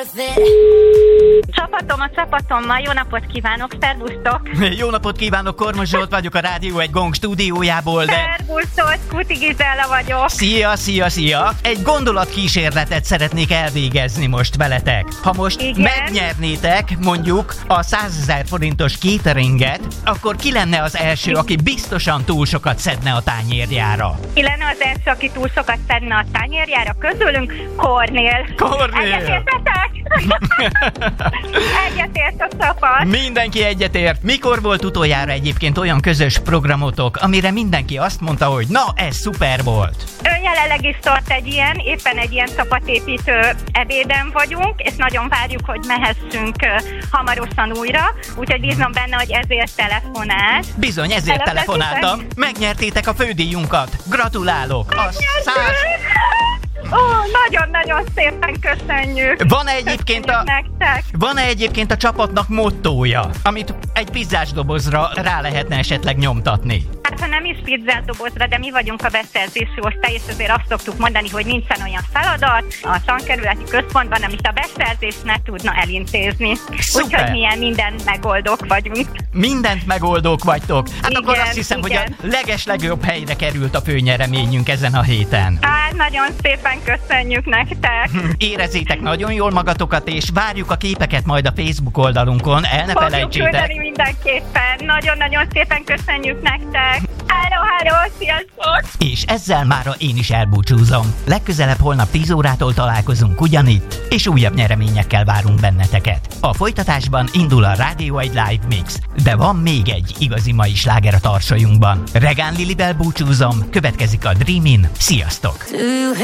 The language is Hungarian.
Csapatommal jó napot kívánok, szervusztok! Jó napot kívánok, Kormos Zsolt vagyok a Rádió egy Gong stúdiójából, de... Szervusztok, Kuti Gizella vagyok! Szia! Egy gondolatkísérletet szeretnék elvégezni most veletek. Ha most megnyernétek mondjuk a 100 000 forintos cateringet, akkor ki lenne az első, aki biztosan túl sokat szedne a tányérjára? Ki lenne az első, aki túl sokat szedne a tányérjára? Közülünk Kornél! Egyetértetek? Egyetért a csapat. Mindenki egyetért. Mikor volt utoljára egyébként olyan közös programotok, amire mindenki azt mondta, hogy na, ez szuper volt? Jelenleg is tart éppen egy ilyen csapatépítő ebéden vagyunk, és nagyon várjuk, hogy mehessünk hamarosan újra, úgyhogy bízom benne, hogy ezért telefonált. Bizony, ezért telefonáltam. Megnyertétek a fődíjunkat. Gratulálok! Nagyon-nagyon szépen köszönjük. Van-e egyébként a csapatnak mottója, amit egy pizzás dobozra rá lehetne esetleg nyomtatni? Hát, ha nem is pizzás dobozra, de mi vagyunk a beszerzési osztály, és azért azt szoktuk mondani, hogy nincsen olyan feladat a tankerületi központban, amit a beszerzés ne tudna elintézni. Úgyhogy milyen mindent megoldók vagyunk. Mindent megoldók vagytok? Hát igen, akkor azt hiszem, hogy a legeslegjobb helyre került a főnyereményünk ezen a héten. Hát, nagyon szépen köszönjük nektek. Érezzétek nagyon jól magatokat, és várjuk a képeket majd a Facebook oldalunkon. El ne felejtsétek. Fogjuk mindenképpen. Nagyon-nagyon szépen köszönjük nektek. Hello, sziasztok! És ezzel mára én is elbúcsúzom. Legközelebb holnap 10 órától találkozunk ugyanitt, és újabb nyereményekkel várunk benneteket. A folytatásban indul a Rádió egy Live Mix, de van még egy igazi mai sláger a tarsolyunkban. Regán Lilivel búcsúzom, következik a Dreamin'. Sziasztok!